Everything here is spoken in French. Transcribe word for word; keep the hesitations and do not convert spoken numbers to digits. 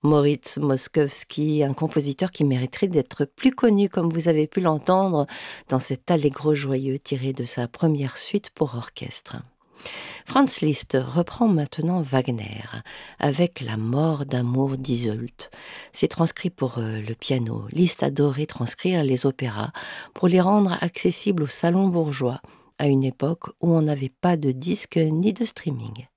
Moritz Moszkowski, un compositeur qui mériterait d'être plus connu, comme vous avez pu l'entendre dans cet allegro joyeux tiré de sa première suite pour orchestre. Franz Liszt reprend maintenant Wagner avec La mort d'amour d'Iseult. C'est transcrit pour euh, le piano. Liszt adorait transcrire les opéras pour les rendre accessibles au salon bourgeois à une époque où on n'avait pas de disques ni de streaming.